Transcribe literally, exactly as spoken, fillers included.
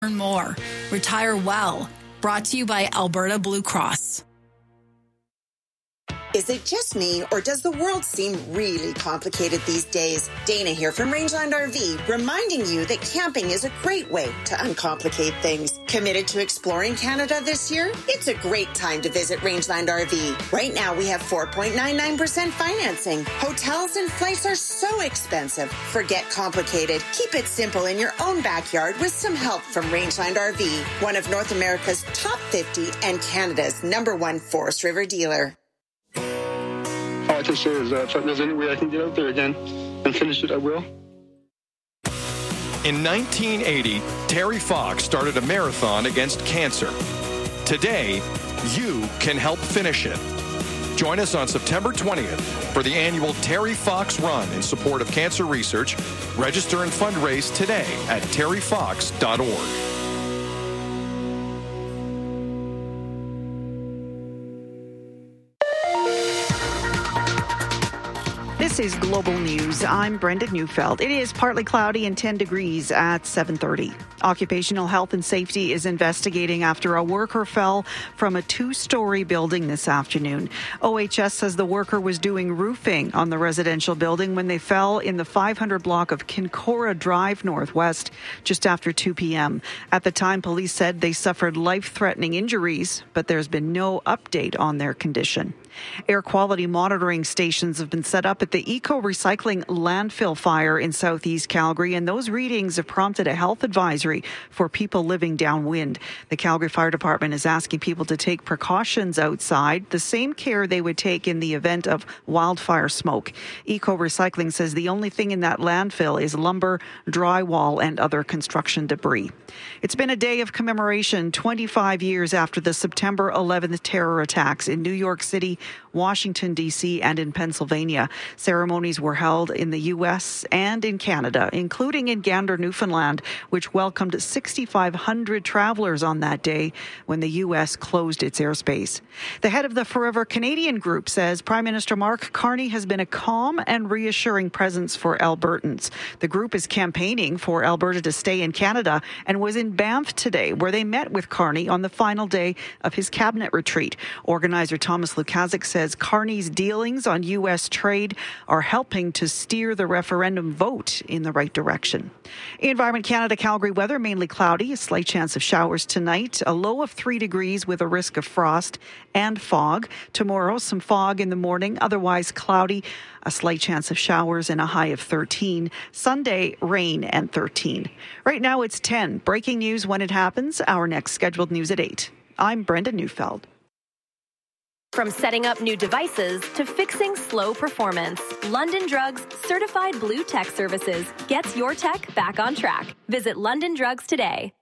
Earn more. Retire well. Brought to you by Alberta Blue Cross. Is it just me, or does the world seem really complicated these days? Dana here from Rangeland R V, reminding you that camping is a great way to uncomplicate things. Committed to exploring Canada this year? It's a great time to visit Rangeland R V. Right now, we have four point nine nine percent financing. Hotels and flights are so expensive. Forget complicated. Keep it simple in your own backyard with some help from Rangeland R V, one of North America's top fifty and Canada's number one Forest River dealer. All I can say is that if there's any way I can get out there again and finish it, I will. In nineteen eighty, Terry Fox started a marathon against cancer. Today, you can help finish it. Join us on September twentieth for the annual Terry Fox Run in support of cancer research. Register and fundraise today at terry fox dot org. This is Global News. I'm Brenda Neufeld. It is partly cloudy and ten degrees at seven thirty. Occupational Health and Safety is investigating after a worker fell from a two-story building this afternoon. O H S says the worker was doing roofing on the residential building when they fell in the five hundred block of Kincora Drive Northwest just after two p.m. At the time, police said they suffered life-threatening injuries, but there's been no update on their condition. Air quality monitoring stations have been set up at the Eco Recycling landfill fire in southeast Calgary, and those readings have prompted a health advisory for people living downwind. The Calgary Fire Department is asking people to take precautions outside, the same care they would take in the event of wildfire smoke. Eco Recycling says the only thing in that landfill is lumber, drywall, and other construction debris. It's been a day of commemoration twenty-five years after the September eleventh terror attacks in New York City, Washington, D C, and in Pennsylvania. Ceremonies were held in the U S and in Canada, including in Gander, Newfoundland, which welcomed six thousand five hundred travelers on that day when the U S closed its airspace. The head of the Forever Canadian Group says Prime Minister Mark Carney has been a calm and reassuring presence for Albertans. The group is campaigning for Alberta to stay in Canada and was in Banff today, where they met with Carney on the final day of his cabinet retreat. Organizer Thomas Lukaszuk says Carney's dealings on U S trade are helping to steer the referendum vote in the right direction. Environment Canada Calgary weather, mainly cloudy, a slight chance of showers tonight, a low of three degrees with a risk of frost and fog. Tomorrow, some fog in the morning, otherwise cloudy, a slight chance of showers and a high of thirteen. Sunday, rain and thirteen. Right now it's ten. Breaking news when it happens. Our next scheduled news at eight. I'm Brenda Neufeld. From setting up new devices to fixing slow performance, London Drugs Certified Blue Tech Services gets your tech back on track. Visit London Drugs today.